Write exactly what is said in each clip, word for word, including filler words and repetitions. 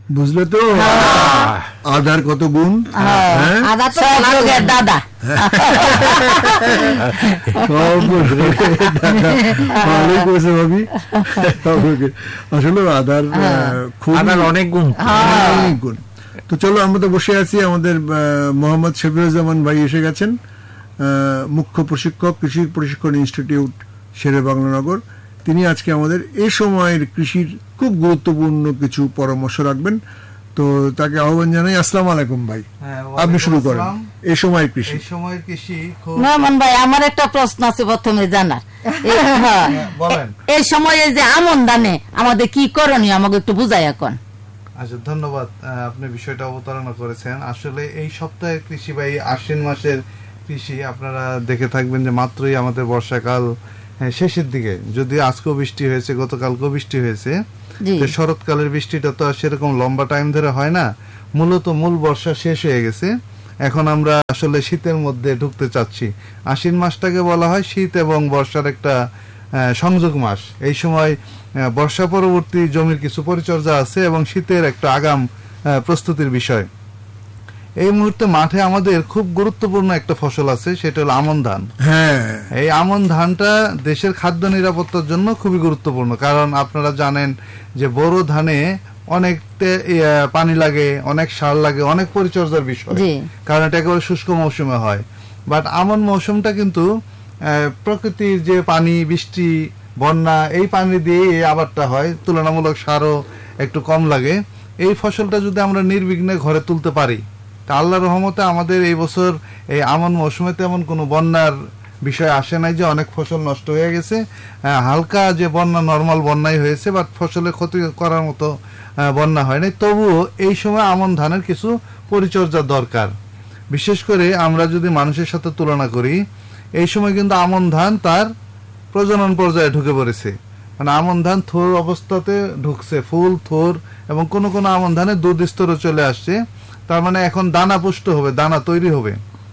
বুঝলে তো আদার কত গুণ। আদা তো লোকের দাদা, ভালোই করেছে ভাবি। আসলে আদার খুব অনেক গুণ, অনেক গুণ। তো চলো, আমরা তো বসে আছি, আমাদের মোহাম্মদ শফিউজ্জামান ভাই এসে গেছেন, মুখ্য প্রশিক্ষক, কৃষি প্রশিক্ষণ ইনস্টিটিউট শেরে বাংলানগর। তিনি আজকে আমাদের এই সময়ের কৃষির খুব গুরুত্বপূর্ণ কিছু পরামর্শ রাখবেন। তো তাকে আহ্বান জানাই। আসসালামু আলাইকুম ভাই, আপনি শুরু করেন। এই সময়ের কৃষি, এই সময়ের কৃষি মেহমান ভাই, আমার একটা প্রশ্ন আছে প্রথমে জানার। বলেন, এই সময়ে যে আমন ধানে আমাদের কি করণীয় আমাকে একটু বুঝাই এখন। আচ্ছা, ধন্যবাদ, আপনি বিষয়টা অবতারণা করেছেন। আসলে এই সপ্তাহের কৃষি বা এই আশ্বিন মাসের কৃষি আপনারা দেখে থাকবেন যে মাত্রই আমাদের বর্ষাকাল শেষের দিকে, যদিও আজকেও বৃষ্টি হয়েছে, গতকালকেও বৃষ্টি হয়েছে। শরৎকালের বৃষ্টিটা তো আর সেরকম লম্বা টাইম ধরে হয় না, মূলত মূল বর্ষা শেষ হয়ে গেছে। এখন আমরা আসলে শীতের মধ্যে ঢুকতে চাচ্ছি। আশ্বিন মাসটাকে বলা হয় শীত এবং বর্ষার একটা সংযোগ মাস। এই সময় বর্ষা পরবর্তী জমির কিছু পরিচর্যা আছে এবং শীতের একটা আগাম প্রস্তুতির বিষয়। এই মুহূর্তে মাঠে আমাদের খুব গুরুত্বপূর্ণ একটা ফসল আছে, সেটা হলো আমন ধান। হ্যাঁ, এই আমন ধানটা দেশের খাদ্য নিরাপত্তার জন্য খুবই গুরুত্বপূর্ণ, কারণ আপনারা জানেন যে বোরো ধানে অনেক পানি লাগে, অনেক সার লাগে, অনেক পরিচর্যার বিষয়, কারণ এটা একেবারে শুষ্ক মৌসুমে হয়। বাট আমন মৌসুমটা কিন্তু প্রকৃতির যে পানি, বৃষ্টি, বন্যা, এই পানি দিয়ে এই আবাদটা হয়, তুলনামূলক সারও একটু কম লাগে। এই ফসলটা যদি আমরা নির্বিঘ্নে ঘরে তুলতে পারি, আল্লাহর রহমতে আমাদের এই বছর এই আমন মৌসুমে তেমন কোনো বন্যার বিষয় আসে নাই যে অনেক ফসল নষ্ট হয়ে গেছে। হালকা যে বন্যা, নর্মাল বন্যাই হয়েছে, বাট ফসলের ক্ষতি করার মতো বন্যা হয়নি। তবুও এই সময় আমন ধানের কিছু পরিচর্যা দরকার। বিশেষ করে আমরা যদি মানুষের সাথে তুলনা করি, এই সময় কিন্তু আমন ধান তার প্রজনন পর্যায়ে ঢুকে পড়েছে। মানে আমন ধান থোর অবস্থাতে ঢুকছে, ফুল, থোর, এবং কোন কোন আমন ধানে দুধ স্তরও চলে আসছে। তার মানে এখন দানা পুষ্ট হবে, দানা তৈরি হবে।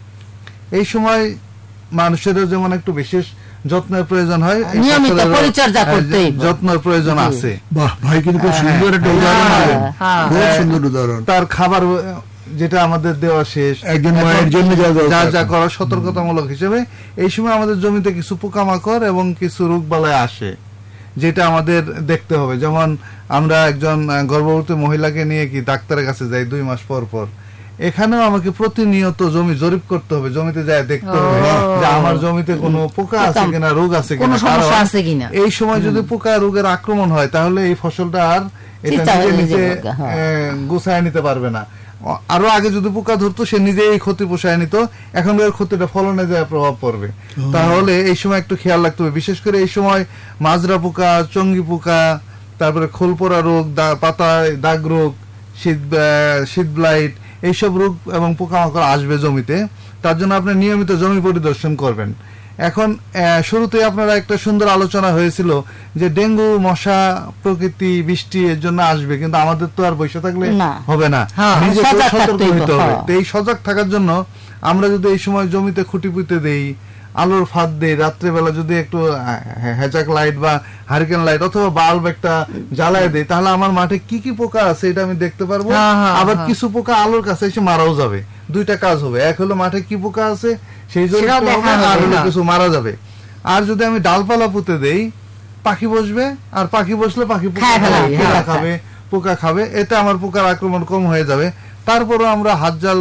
এই সময় মানুষের যেমন একটু বিশেষ যত্নের প্রয়োজন হয়, নিয়মিত পরিচর্যা করতে যত্নের প্রয়োজন আছে। বাহ ভাই, কিন্তু খুব সুন্দর একটা উদাহরণ দিলেন, খুব সুন্দর উদাহরণ। তার খাবার যেটা আমাদের দেওয়া শেষ, একজন মায়ের জন্য যা যা করা সতর্কতামূলক হিসেবে এই সময় আমাদের জমিতে কিছু পোকামাকড় এবং কিছু রোগবালাই আসে, যেটা আমাদের দেখতে হবে। যেমন আমরা একজন গর্ভবতী মহিলাকে নিয়ে কি ডাক্তারের কাছে যাই দুই মাস পর পর, এখানেও আমাকে প্রতিনিয়ত জমি জরিপ করতে হবে, জমিতে যায় দেখতে হবে যে আমার জমিতে কোনো পোকা আছে কিনা, রোগ আছে কিনা। এই সময় যদি পোকা রোগের আক্রমণ হয়, তাহলে এই ফসলটা আর এটা নিজে নিজে গুছায় নিতে পারবে না। আরো আগে যদি পোকা ধরতো, সে নিজেই ক্ষতি পোষায় নিত, এখনকার ক্ষতিটা ফলনে যায় প্রভাব পড়বে। তাহলে এই সময় একটু খেয়াল রাখতে হবে। বিশেষ করে এই সময় মাজরা পোকা, চঙ্গি পোকা, তারপরে খোল পড়া রোগ, পাতায় দাগ রোগ, শীত শীত ব্লাইট, এইসব রোগ এবং পোকামাকড় আসবে জমিতে। তার জন্য আপনি নিয়মিত জমি পরিদর্শন করবেন। এখন শুরুতে আপনারা একটা সুন্দর আলোচনা হয়েছিল যে ডেঙ্গু, মশা, প্রকৃতি, বৃষ্টি এর জন্য আসবে, কিন্তু আমাদের তো আর বসে থাকলে হবে না, নিজেকে সতর্ক হতে হবে। এই সজাগ থাকার জন্য আমরা যদি এই সময় জমিতে খুঁটি পুঁতে দেই, আলোর ফাঁদ দেই, রাত্রেবেলা যদি একটু হ্যাজাক লাইট বা হারিকেন লাইট অথবা বাল্ব একটা জ্বালায় দেই, তাহলে আমার মাঠে কি কি পোকা আছে এটা আমি দেখতে পারবো। আবার কিছু পোকা আলোর কাছে এসে মারাও যাবে। দুইটা কাজ হবে, এক হলো মাঠে কি পোকা আছে সেই জন্য, আর হলো কিছু মারা যাবে। আর যদি আমি ডালপালা পুঁতে দেই, পাখি বসবে, আর পাখি বসলে পাখি পোকা খাবে, পোকা খাবে, এতে আমার পোকার আক্রমণ কম হয়ে যাবে। তারপরও আমরা হাত জাল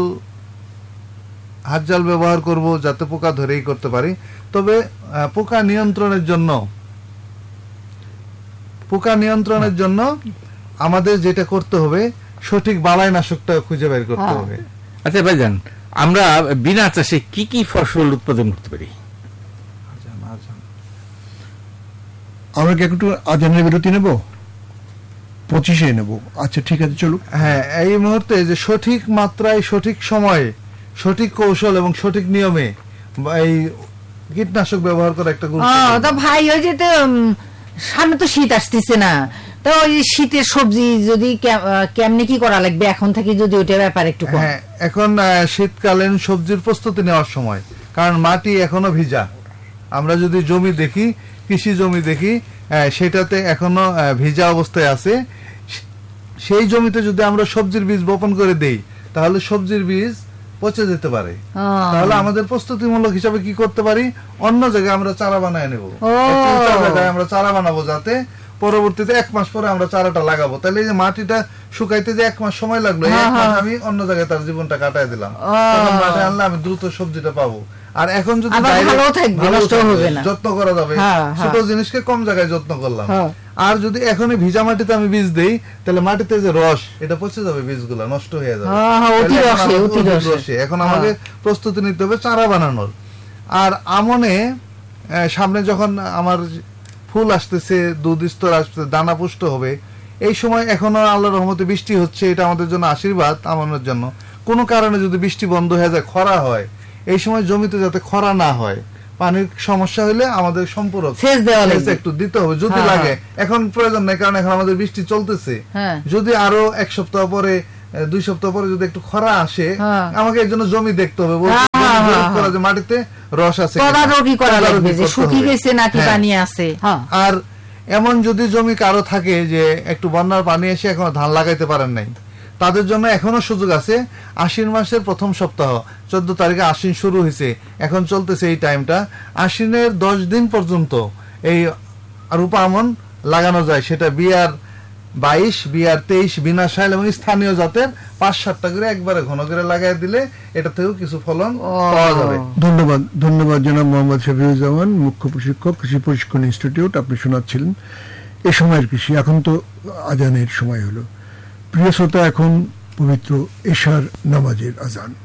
হাত জাল ব্যবহার করব, যাতে পোকা ধরেই করতে পারি। তবে পোকা নিয়ন্ত্রণের জন্য পোকা নিয়ন্ত্রণের জন্য আমাদের যেটা করতে হবে, সঠিক বালাইনাশকটা খুঁজে বের করতে হবে। আচ্ছা ভাইজান, আমরা বিনা চাষে কি কি ফসল উৎপাদন করতে পারি? আমরা কি একটু আজানের বিরতি নেব? পঁচিশে নেব। আচ্ছা ঠিক আছে, চলুক। হ্যাঁ, এই মুহূর্তে যে সঠিক মাত্রায়, সঠিক সময়ে, সঠিক কৌশল এবং সঠিক নিয়মে এই কীটনাশক ব্যবহার করা একটা গুরুত্ব। ভাই, ওই যে সামনে তো শীত আসতেছে না, তো ওই শীতের সবজি যদি কেমনে কি করা লাগবে এখন থেকে, যদি ওইটা ব্যাপার একটু। হ্যাঁ, এখন শীতকালীন সবজির প্রস্তুতি নেওয়ার সময়, কারণ মাটি এখনো ভিজা। আমরা যদি জমি দেখি, কৃষি জমি দেখি, সেটাতে এখনো ভিজা অবস্থায় আছে। সেই জমিতে যদি আমরা সবজির বীজ বপন করে দেই তাহলে সবজির বীজ পচে যেতে পারে। তাহলে আমাদের প্রস্তুতিমূলক হিসাবে কি করতে পারি, অন্য জায়গায় আমরা চারা বানায় নেব, জায়গায় আমরা চারা বানাবো যাতে পরবর্তীতে এক মাস পরে আমরা চারাটা লাগাবো। তাহলে এই যে মাটিটা শুকাইতে যে এক মাস সময় লাগলো, এক মাস আমি অন্য জায়গায় তার জীবনটা কাটায় দিলাম, তখন মাঠে আনলে আমি দ্রুত সবজিটা পাবো। আর এখন যদি যত্ন করা যাবে, ছোট জিনিসকে কম জায়গায় যত্ন করলাম। আর যদি এখনই ভিজা মাটিতে আমি বীজ দেই তাহলে মাটিতে যে রস এটা পচে যাবে, বীজগুলা নষ্ট হয়ে যাবে। এখন আমাকে প্রস্তুতি নিতে হবে চারা বানানোর। আর আমনে সামনে যখন আমার ফুল আসতেছে, দুধ স্তর আসতেছে, দানা পুষ্ট হবে, এই সময় এখনো আল্লাহর রহমতে বৃষ্টি হচ্ছে, এটা আমাদের জন্য আশীর্বাদ আমনের জন্য। কোনো কারণে যদি বৃষ্টি বন্ধ হয়ে যায়, খরা হয়, এই সময় জমিতে যাতে খরা না হয়, পানির সমস্যা হলে আমাদের সম্পূরক একটু দিতে হবে যদি লাগে। এখন প্রয়োজন নেই, কারণ এখন আমাদের বৃষ্টি চলতেছে। যদি আরো এক সপ্তাহ পরে, দুই সপ্তাহ পরে যদি একটু খরা আসে, আমাকে এর জন্য জমি দেখতে হবে, মাটিতে রস আছে, আর এমন যদি জমি কারো থাকে যে একটু বন্যার পানি এসে এখনো ধান লাগাইতে পারেন নাই, তাদের জন্য এখনো সুযোগ আছে। আশ্বিন মাসের প্রথম সপ্তাহ, চোদ্দ তারিখে আশ্বিন শুরু হয়েছে, এখন চলতেছে এই টাইমটা, আশ্বিনের দশ দিন পর্যন্ত এই রূপা আমন লাগানো যায়। সেটা বিয়ার বাইশ, বিয়ার তেইশ, বিনাশাইল এবং স্থানীয় জাতের পাঁচ সাতটা করে একবারে ঘন করে লাগাই দিলে এটা থেকেও কিছু ফলন পাওয়া যাবে। ধন্যবাদ, ধন্যবাদ জনাব মোহাম্মদ শফিউজ্জামান, মুখ্য প্রশিক্ষক, কৃষি প্রশিক্ষণ ইনস্টিটিউট। আপনি শোনাচ্ছিলেন এ সময়ের কৃষি। এখন তো আজানের সময় হলো। প্রিয় শ্রোতা, এখন পবিত্র এশার নামাজের আজান।